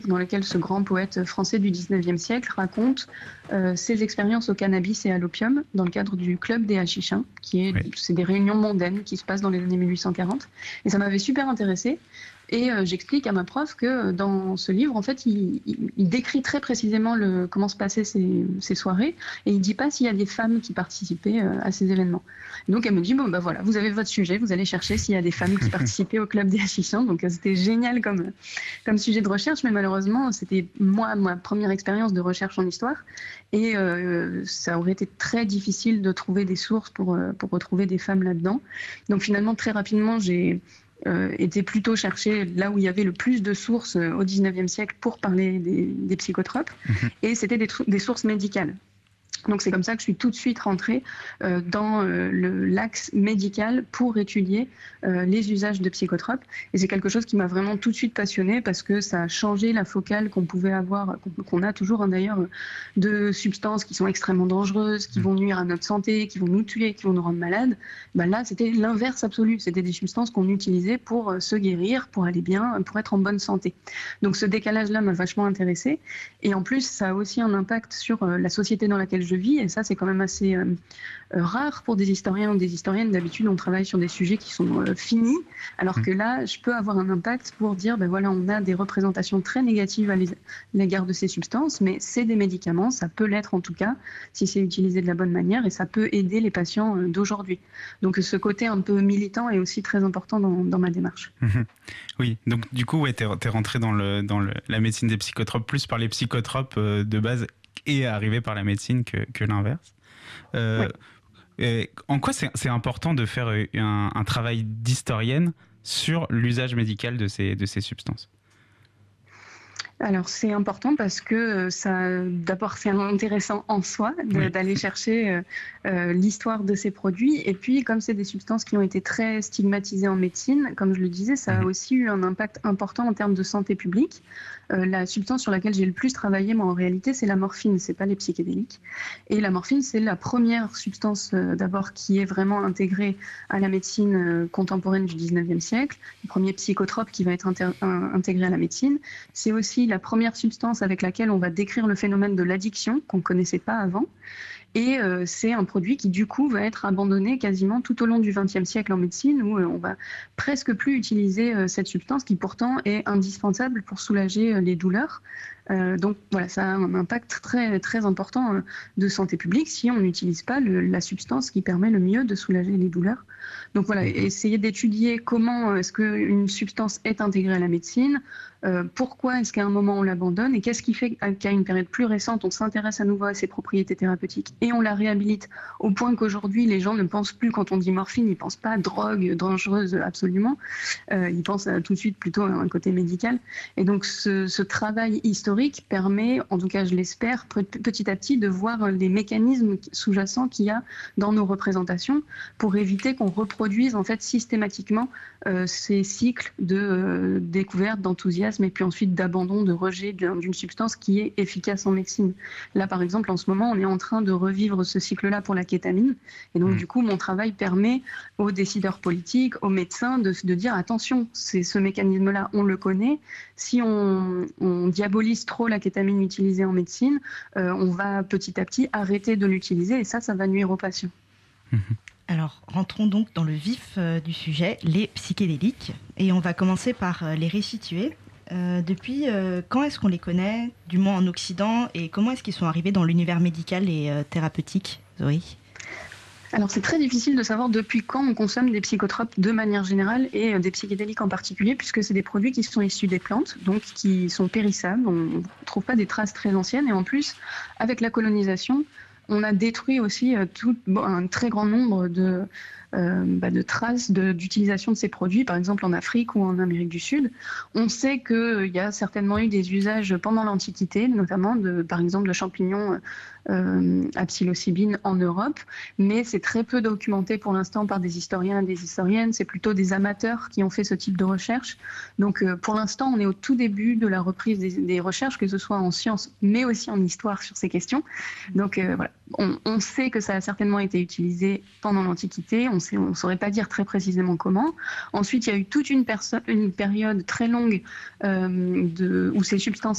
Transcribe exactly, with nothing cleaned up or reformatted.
dans lequel ce grand poète français du dix-neuvième siècle raconte euh, ses expériences au cannabis et à l'opium dans le cadre du club des Hachichins, qui est, oui. c'est des réunions mondaines qui se passent dans les années mille huit cent quarante. Et ça m'avait super intéressée. Et euh, j'explique à ma prof que dans ce livre, en fait, il, il, il décrit très précisément le, comment se passaient ces, ces soirées, et il ne dit pas s'il y a des femmes qui participaient euh, à ces événements. Et donc elle me dit, bon, ben voilà, vous avez votre sujet, vous allez chercher s'il y a des femmes qui participaient au club des Hachichins. Donc euh, c'était génial comme, comme sujet de recherche, mais malheureusement, c'était moi, ma première expérience de recherche en histoire, et euh, ça aurait été très difficile de trouver des sources pour, euh, pour retrouver des femmes là-dedans. Donc finalement, très rapidement, j'ai... Euh, était plutôt cherché là où il y avait le plus de sources euh, au dix-neuvième siècle pour parler des, des psychotropes, mmh. et c'était des, des sources médicales. Donc c'est comme ça que je suis tout de suite rentrée euh, dans euh, le, l'axe médical pour étudier euh, les usages de psychotropes. Et c'est quelque chose qui m'a vraiment tout de suite passionnée parce que ça a changé la focale qu'on pouvait avoir, qu'on a toujours hein, d'ailleurs, de substances qui sont extrêmement dangereuses, qui vont nuire à notre santé, qui vont nous tuer, qui vont nous rendre malades. Ben là, c'était l'inverse absolu. C'était des substances qu'on utilisait pour se guérir, pour aller bien, pour être en bonne santé. Donc ce décalage-là m'a vachement intéressée. Et en plus, ça a aussi un impact sur euh, la société dans laquelle je vis, et ça c'est quand même assez euh, euh, rare pour des historiens ou des historiennes. D'habitude on travaille sur des sujets qui sont euh, finis, alors mmh. que là je peux avoir un impact pour dire ben voilà, on a des représentations très négatives à l'égard de ces substances, mais c'est des médicaments, ça peut l'être en tout cas si c'est utilisé de la bonne manière, et ça peut aider les patients euh, d'aujourd'hui. Donc ce côté un peu militant est aussi très important dans, dans ma démarche. Mmh. Oui, donc du coup ouais, t'es, t'es rentré dans, le, dans le, la médecine des psychotropes plus par les psychotropes euh, de base et arrivé par la médecine que, que l'inverse. Euh, ouais. En quoi c'est, c'est important de faire un, un travail d'historienne sur l'usage médical de ces, de ces substances ? Alors c'est important parce que ça, d'abord c'est intéressant en soi de, oui. d'aller chercher euh, euh, l'histoire de ces produits, et puis comme c'est des substances qui ont été très stigmatisées en médecine, comme je le disais, ça a aussi eu un impact important en termes de santé publique. Euh, la substance sur laquelle j'ai le plus travaillé, moi en réalité, c'est la morphine, c'est pas les psychédéliques. Et la morphine, c'est la première substance euh, d'abord qui est vraiment intégrée à la médecine euh, contemporaine du dix-neuvième siècle, le premier psychotrope qui va être inter- un, intégré à la médecine. C'est aussi la première substance avec laquelle on va décrire le phénomène de l'addiction qu'on ne connaissait pas avant. Et euh, c'est un produit qui, du coup, va être abandonné quasiment tout au long du vingtième siècle en médecine, où euh, on va presque plus utiliser euh, cette substance qui, pourtant, est indispensable pour soulager euh, les douleurs. Euh, donc, voilà, ça a un impact très, très important euh, de santé publique si on n'utilise pas le, la substance qui permet le mieux de soulager les douleurs. Donc, voilà, essayer d'étudier comment est-ce qu'une substance est intégrée à la médecine, euh, pourquoi est-ce qu'à un moment on l'abandonne, et qu'est-ce qui fait qu'à une période plus récente, on s'intéresse à nouveau à ses propriétés thérapeutiques et on la réhabilite au point qu'aujourd'hui les gens ne pensent plus, quand on dit morphine, ils ne pensent pas drogue dangereuse absolument, euh, ils pensent à, tout de suite plutôt à un côté médical. Et donc ce, ce travail historique permet, en tout cas je l'espère, petit à petit de voir les mécanismes sous-jacents qu'il y a dans nos représentations pour éviter qu'on reproduise en fait systématiquement euh, ces cycles de euh, découverte, d'enthousiasme et puis ensuite d'abandon, de rejet d'une substance qui est efficace en médecine. Là par exemple en ce moment on est en train de revivre ce cycle-là pour la kétamine, et donc mmh. du coup mon travail permet aux décideurs politiques, aux médecins de, de dire attention, c'est ce mécanisme-là, on le connaît, si on, on diabolise trop la kétamine utilisée en médecine, euh, on va petit à petit arrêter de l'utiliser, et ça, ça va nuire aux patients. Mmh. Alors, rentrons donc dans le vif euh, du sujet, les psychédéliques, et on va commencer par euh, les resituer. Euh, depuis euh, quand est-ce qu'on les connaît, du moins en Occident, et comment est-ce qu'ils sont arrivés dans l'univers médical et euh, thérapeutique, Zoé ? Alors c'est très difficile de savoir depuis quand on consomme des psychotropes de manière générale et des psychédéliques en particulier, puisque c'est des produits qui sont issus des plantes, donc qui sont périssables, on ne trouve pas des traces très anciennes, et en plus, avec la colonisation, on a détruit aussi tout, bon, un très grand nombre de, euh, bah, de traces de, d'utilisation de ces produits, par exemple en Afrique ou en Amérique du Sud. On sait qu'il euh, y a certainement eu des usages pendant l'Antiquité, notamment de, par exemple de champignons euh, à psilocybine en Europe, mais c'est très peu documenté pour l'instant par des historiens et des historiennes. C'est plutôt des amateurs qui ont fait ce type de recherche. Donc euh, pour l'instant, on est au tout début de la reprise des, des recherches, que ce soit en sciences, mais aussi en histoire sur ces questions. Donc euh, voilà, on, on sait que ça a certainement été utilisé pendant l'Antiquité, on on ne saurait pas dire très précisément comment. Ensuite, il y a eu toute une, une période très longue euh, de, où ces substances